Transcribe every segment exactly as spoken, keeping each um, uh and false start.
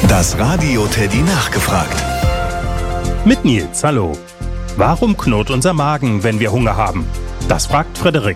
Das Radio Teddy nachgefragt. Mit Nils, hallo. Warum knurrt unser Magen, wenn wir Hunger haben? Das fragt Frederik.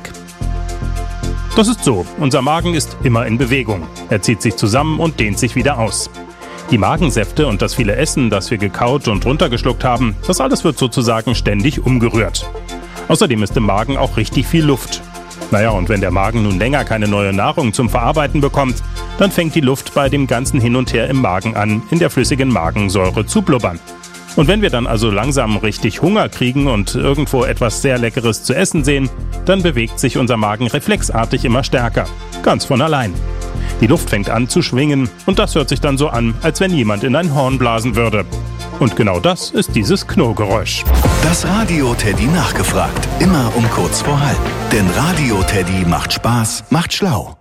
Das ist so, unser Magen ist immer in Bewegung. Er zieht sich zusammen und dehnt sich wieder aus. Die Magensäfte und das viele Essen, das wir gekaut und runtergeschluckt haben, das alles wird sozusagen ständig umgerührt. Außerdem ist im Magen auch richtig viel Luft. Naja, und wenn der Magen nun länger keine neue Nahrung zum Verarbeiten bekommt, dann fängt die Luft bei dem ganzen Hin und Her im Magen an, in der flüssigen Magensäure zu blubbern. Und wenn wir dann also langsam richtig Hunger kriegen und irgendwo etwas sehr Leckeres zu essen sehen, dann bewegt sich unser Magen reflexartig immer stärker. Ganz von allein. Die Luft fängt an zu schwingen und das hört sich dann so an, als wenn jemand in ein Horn blasen würde. Und genau das ist dieses Knurrgeräusch. Das Radio Teddy nachgefragt. Immer um kurz vor halb. Denn Radio Teddy macht Spaß, macht schlau.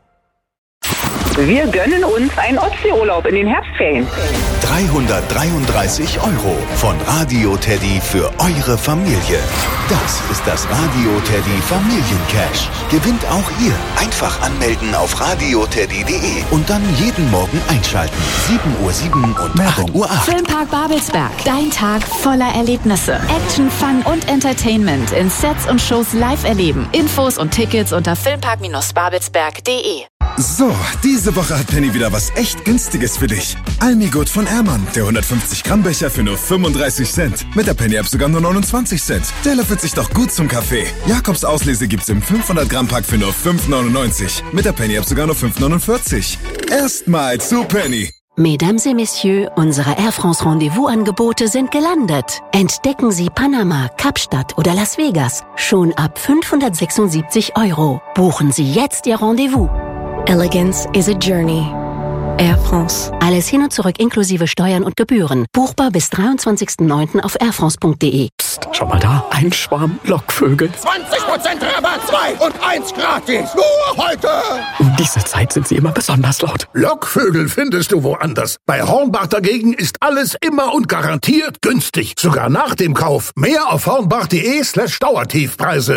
Wir gönnen uns einen Ostseeurlaub in den Herbstferien. dreihundertdreiunddreißig Euro von Radio Teddy für eure Familie. Das ist das Radio Teddy Familiencash. Gewinnt auch ihr. Einfach anmelden auf radioteddy punkt de und dann jeden Morgen einschalten. sieben Uhr sieben und acht Uhr acht. Filmpark Babelsberg. Dein Tag voller Erlebnisse. Action, Fun und Entertainment in Sets und Shows live erleben. Infos und Tickets unter filmpark babelsberg punkt de. So, diese Woche hat Penny wieder was echt Günstiges für dich. Almigurt von Ehrmann, der hundertfünfzig Gramm Becher für nur fünfunddreißig Cent. Mit der Penny-App sogar nur neunundzwanzig Cent. Der löffelt sich doch gut zum Kaffee. Jakobs Auslese gibt's im fünfhundert Gramm Pack für nur fünf neunundneunzig. Mit der Penny-App sogar nur fünf neunundvierzig. Erstmal zu Penny. Mesdames et Messieurs, unsere Air France Rendezvous-Angebote sind gelandet. Entdecken Sie Panama, Kapstadt oder Las Vegas schon ab fünfhundertsechsundsiebzig Euro. Buchen Sie jetzt Ihr Rendezvous. Elegance is a journey. Air France. Alles hin und zurück inklusive Steuern und Gebühren. Buchbar bis dreiundzwanzigsten neunten auf airfrance punkt de. Psst, schau mal da. Ein Schwarm Lockvögel. zwanzig Prozent Rabatt, zwei und eins gratis. Nur heute. Um diese Zeit sind sie immer besonders laut. Lockvögel findest du woanders. Bei Hornbach dagegen ist alles immer und garantiert günstig. Sogar nach dem Kauf. Mehr auf hornbach punkt de slash Dauertiefpreise.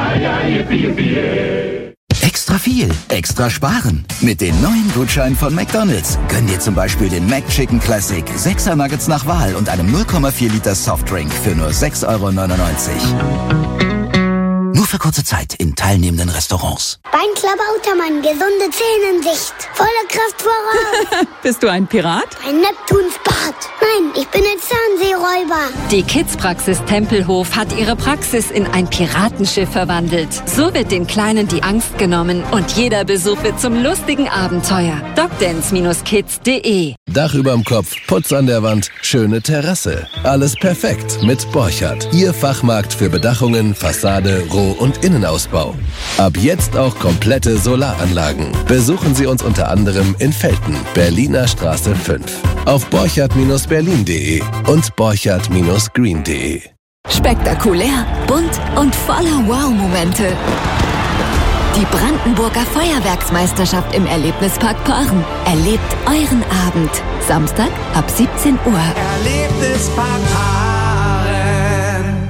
Extra viel, extra sparen. Mit den neuen Gutscheinen von McDonald's. Gönn dir zum Beispiel den McChicken Classic, sechser Nuggets nach Wahl und einem null Komma vier Liter Softdrink für nur sechs Euro neunundneunzig. Nur für kurze Zeit in teilnehmenden Restaurants. Bein Klabautermann, gesunde Zähne in Sicht. Volle Kraft voraus. Bist du ein Pirat? Ein Neptunsbart. Nein, ich bin ein Zahnseeräuber. Die Kids-Praxis Tempelhof hat ihre Praxis in ein Piratenschiff verwandelt. So wird den Kleinen die Angst genommen und jeder Besuch wird zum lustigen Abenteuer. docdance kids punkt de. Dach überm Kopf, Putz an der Wand, schöne Terrasse. Alles perfekt mit Borchardt. Ihr Fachmarkt für Bedachungen, Fassade, Roh- und Innenausbau. Ab jetzt auch komplette Solaranlagen. Besuchen Sie uns unter anderem in Velten, Berliner Straße fünf. Auf borchardt Bindestrich berlin punkt de und borchardt Bindestrich green punkt de. Spektakulär, bunt und voller Wow-Momente. Die Brandenburger Feuerwerksmeisterschaft im Erlebnispark Paaren. Erlebt euren Abend. Samstag ab siebzehn Uhr. Erlebnispark Paaren.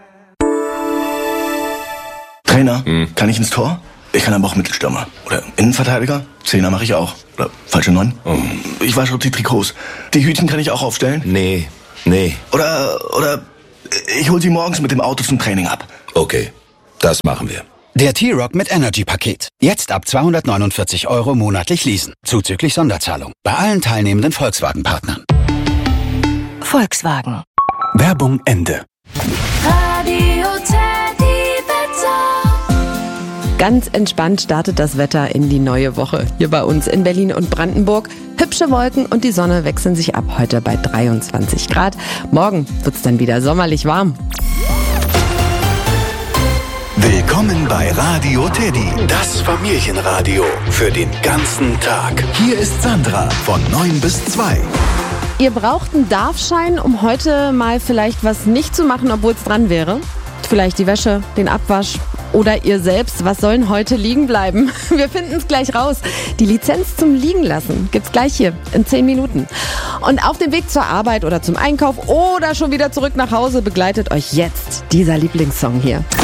Trainer, hm. kann ich ins Tor? Ich kann aber auch Mittelstürmer. Oder Innenverteidiger? Zehner mache ich auch. Oder falsche Neun? Oh. Ich wasche die Trikots. Die Hütchen kann ich auch aufstellen? Nee, nee. Oder, oder ich hol sie morgens mit dem Auto zum Training ab. Okay, das machen wir. Der T-Rock mit Energy-Paket. Jetzt ab zweihundertneunundvierzig Euro monatlich leasen. Zuzüglich Sonderzahlung. Bei allen teilnehmenden Volkswagen-Partnern. Volkswagen. Werbung Ende. Radio Teddy Wetter. Ganz entspannt startet das Wetter in die neue Woche. Hier bei uns in Berlin und Brandenburg. Hübsche Wolken und die Sonne wechseln sich ab. Heute bei dreiundzwanzig Grad. Morgen wird's dann wieder sommerlich warm. Willkommen bei Radio Teddy, das Familienradio für den ganzen Tag. Hier ist Sandra von neun bis zwei. Ihr braucht einen Darfschein, um heute mal vielleicht was nicht zu machen, obwohl es dran wäre. Vielleicht die Wäsche, den Abwasch oder ihr selbst. Was sollen heute liegen bleiben? Wir finden es gleich raus. Die Lizenz zum Liegenlassen gibt's gleich hier in zehn Minuten. Und auf dem Weg zur Arbeit oder zum Einkauf oder schon wieder zurück nach Hause begleitet euch jetzt dieser Lieblingssong hier.